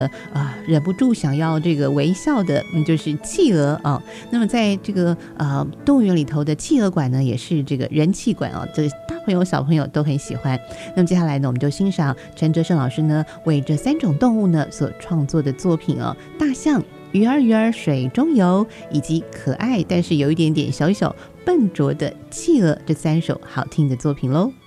忍不住想要这个微笑的，就是企鹅啊。那么在这个动物园里头的企鹅馆呢，也是这个人气馆啊，这个大朋友小朋友都很喜欢。那么接下来呢，我们就欣赏陈哲胜老师呢为这3种动物呢所创作的作品哦，大象、鱼儿水中游，以及可爱但是有一点点小笨拙的企鹅，这3首好听的作品喽。